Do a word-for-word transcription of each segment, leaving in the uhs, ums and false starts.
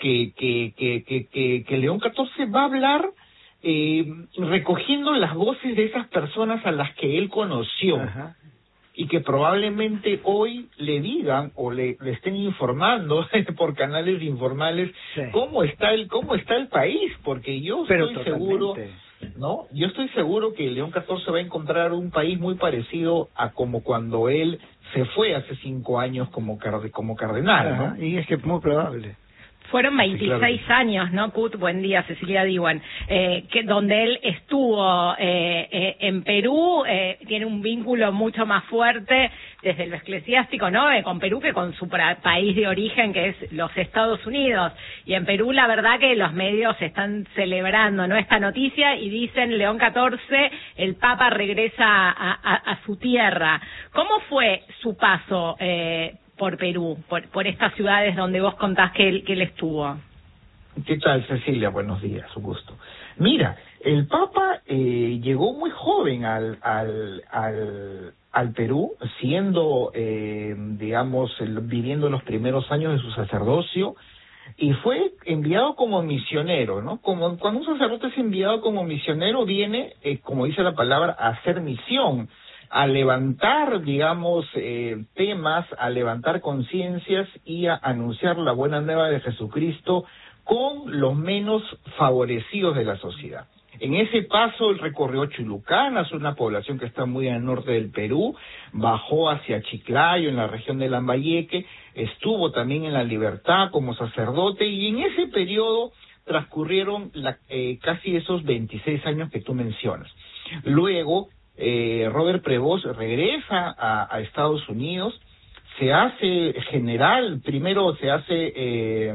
que, que, que, que, que, que León catorce va a hablar eh, recogiendo las voces de esas personas a las que él conoció. Ajá. Y que probablemente hoy le digan o le, le estén informando por canales informales sí. cómo está el cómo está el país, porque yo Pero estoy totalmente. seguro, ¿no? Yo estoy seguro que León catorce va a encontrar un país muy parecido a como cuando él se fue hace cinco años como car como cardenal, ¿no? Ajá, y es que es muy probable. Fueron veintiséis sí, claro. años, ¿no, Kut? Buen día, Cecilia Diwan, eh, que donde él estuvo eh, eh, en Perú, eh, tiene un vínculo mucho más fuerte desde lo eclesiástico, ¿no? Eh, con Perú que con su país de origen, que es los Estados Unidos. Y en Perú, la verdad que los medios están celebrando, ¿no?, esta noticia y dicen León catorce, el Papa regresa a, a, a su tierra. ¿Cómo fue su paso eh, por Perú, por, por estas ciudades donde vos contás que él, que él estuvo? ¿Qué tal, Cecilia? Buenos días, un gusto. Mira, el Papa eh, llegó muy joven al al al, al Perú, siendo, eh, digamos, el, viviendo los primeros años de su sacerdocio, y fue enviado como misionero, ¿no? Como cuando un sacerdote es enviado como misionero, viene, eh, como dice la palabra, a hacer misión, a levantar, digamos, eh, temas, a levantar conciencias y a anunciar la buena nueva de Jesucristo con los menos favorecidos de la sociedad. En ese paso él recorrió Chulucana, es una población que está muy al norte del Perú, bajó hacia Chiclayo, en la región de Lambayeque, estuvo también en La Libertad como sacerdote, y en ese periodo transcurrieron la, eh, casi esos veintiséis años que tú mencionas. Luego, eh, Robert Prevost regresa a, a Estados Unidos, se hace general, primero se hace eh,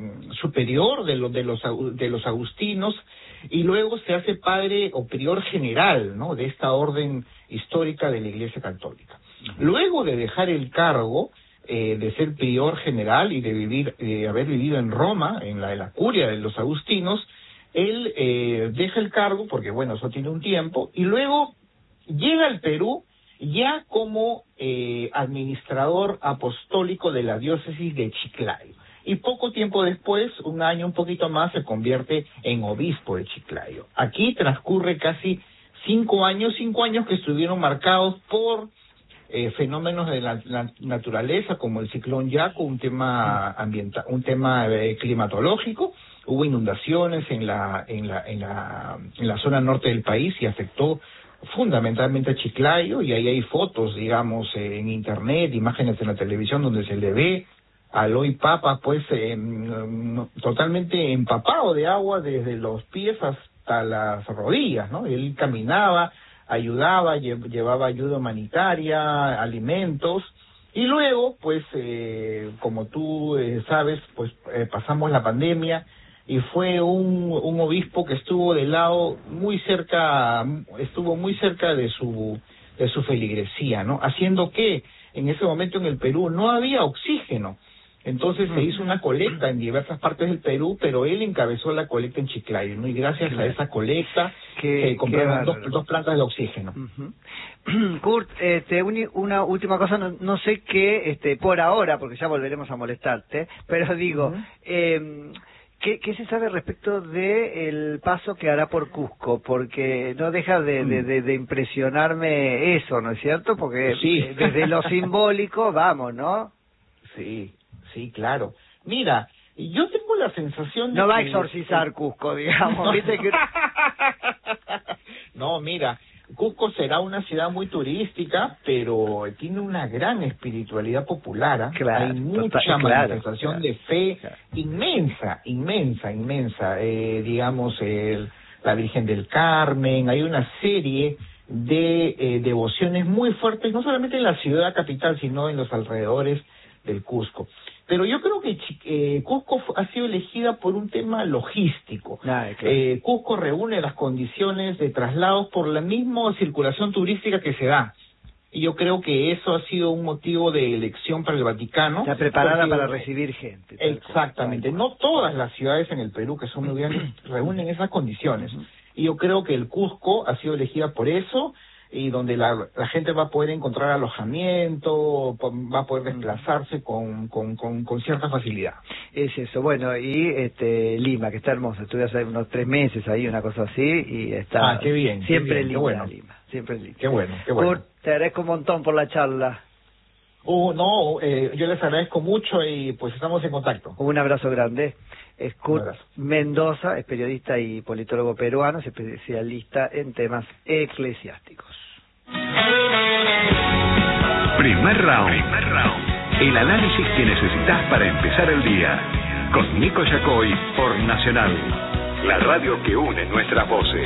superior de los de los de los agustinos y luego se hace padre o prior general, ¿no?, de esta orden histórica de la Iglesia Católica. Luego de dejar el cargo eh, de ser prior general y de vivir de haber vivido en Roma, en la de la curia de los agustinos, él eh, deja el cargo porque bueno, eso tiene un tiempo, y luego llega al Perú ya como eh, administrador apostólico de la diócesis de Chiclayo. Y poco tiempo después, un año un poquito más, se convierte en obispo de Chiclayo. Aquí transcurre casi cinco años, cinco años que estuvieron marcados por eh, fenómenos de la, la naturaleza, como el ciclón Yaku, un tema ambiental, un tema eh, climatológico. Hubo inundaciones en la, en la, en la, en la zona norte del país y afectó fundamentalmente a Chiclayo, y ahí hay fotos, digamos, eh, en internet, imágenes en la televisión donde se le ve al hoy Papa, pues, eh, totalmente empapado de agua desde los pies hasta las rodillas, ¿no? Él caminaba, ayudaba, lle- llevaba ayuda humanitaria, alimentos, y luego, pues, eh, como tú eh, sabes, pues, eh, pasamos la pandemia, y fue un, un obispo que estuvo del lado muy cerca, estuvo muy cerca de su de su feligresía, ¿no? Haciendo que en ese momento en el Perú no había oxígeno. Entonces se hizo una colecta en diversas partes del Perú, pero él encabezó la colecta en Chiclayo, ¿no? Y gracias a esa colecta qué, se compraron dos, dos plantas de oxígeno. Uh-huh. Kurt, este, un, una última cosa, no, no sé qué, este, por ahora, porque ya volveremos a molestarte, pero digo, uh-huh. eh, ¿Qué, ¿Qué se sabe respecto de el paso que hará por Cusco? Porque no deja de, de, de, de impresionarme eso, ¿no es cierto? Porque sí. desde lo simbólico, vamos, ¿no? Sí, sí, claro. Mira, yo tengo la sensación de no va que... a exorcizar Cusco, digamos. ¿Viste que... No, mira, Cusco será una ciudad muy turística, pero tiene una gran espiritualidad popular. ¿eh? Claro, Hay mucha total, manifestación claro, de fe claro. inmensa, inmensa, inmensa. Eh, digamos, el, la Virgen del Carmen, hay una serie de eh, devociones muy fuertes, no solamente en la ciudad capital, sino en los alrededores del Cusco. Pero yo creo que eh, Cusco ha sido elegida por un tema logístico. Ah, claro. eh, Cusco reúne las condiciones de traslados por la misma circulación turística que se da. Y yo creo que eso ha sido un motivo de elección para el Vaticano. Está preparada porque, para recibir gente. Exactamente. Cual, no todas las ciudades en el Perú, que son muy grandes, reúnen esas condiciones. Y yo creo que el Cusco ha sido elegida por eso. y donde la, la gente va a poder encontrar alojamiento, va a poder desplazarse con, con, con, con cierta facilidad. Es eso, bueno, y este Lima, que está hermosa, estuve hace unos tres meses ahí, una cosa así, y está ah, qué bien, siempre qué bien, linda qué bueno. Lima, siempre linda. Qué bueno, qué bueno. Kurt, te agradezco un montón por la charla. Uh, no, eh, yo les agradezco mucho y pues estamos en contacto. Un abrazo grande. Es Kurt Mendoza, es periodista y politólogo peruano, es especialista en temas eclesiásticos. Primer round. Primer round. El análisis que necesitas para empezar el día. Con Nico Yacoy por Nacional, la radio que une nuestras voces.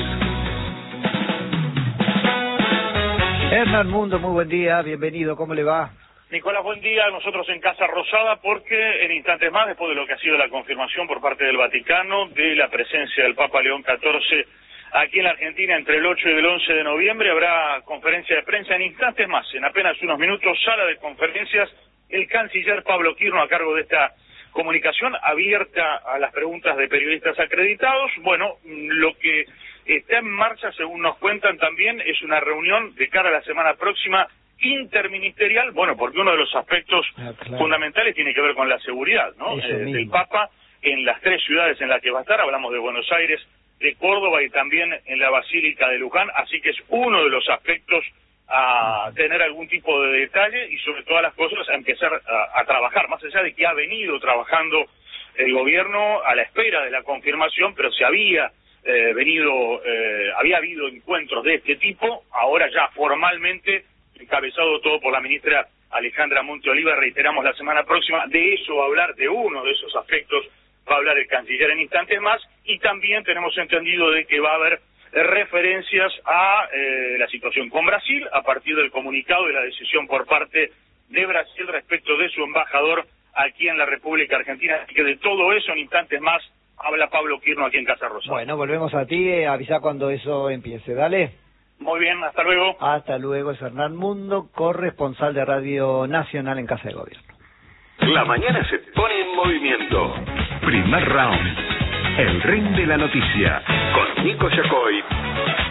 Hernán Mundo, muy buen día, bienvenido, ¿cómo le va? Nicolás, buen día. Nosotros en Casa Rosada porque en instantes más, después de lo que ha sido la confirmación por parte del Vaticano de la presencia del Papa León catorce aquí en la Argentina entre el ocho y el once de noviembre, habrá conferencia de prensa en instantes más, en apenas unos minutos, sala de conferencias, el canciller Pablo Quirno a cargo de esta comunicación abierta a las preguntas de periodistas acreditados. Bueno, lo que está en marcha, según nos cuentan también, es una reunión de cara a la semana próxima interministerial, bueno, porque uno de los aspectos ah, claro. fundamentales tiene que ver con la seguridad, ¿no? Eh, del Papa en las tres ciudades en las que va a estar, hablamos de Buenos Aires, de Córdoba y también en la Basílica de Luján, así que es uno de los aspectos a tener algún tipo de detalle y sobre todas las cosas a empezar a, a trabajar, más allá de que ha venido trabajando el gobierno a la espera de la confirmación, pero se había eh, venido, eh, había habido encuentros de este tipo, ahora ya formalmente encabezado todo por la ministra Alejandra Monteoliva, reiteramos la semana próxima, de eso va a hablar, de uno de esos aspectos va a hablar el canciller en instantes más, y también tenemos entendido de que va a haber referencias a eh, la situación con Brasil, a partir del comunicado de la decisión por parte de Brasil respecto de su embajador aquí en la República Argentina, así que de todo eso en instantes más habla Pablo Quirno aquí en Casa Rosada. Bueno, volvemos a ti, eh, avisa cuando eso empiece, dale. Muy bien, hasta luego. Hasta luego, es Hernán Mundo, corresponsal de Radio Nacional en Casa de Gobierno. La mañana se pone en movimiento. Primer round. El ring de la noticia. Con Nico Yacoy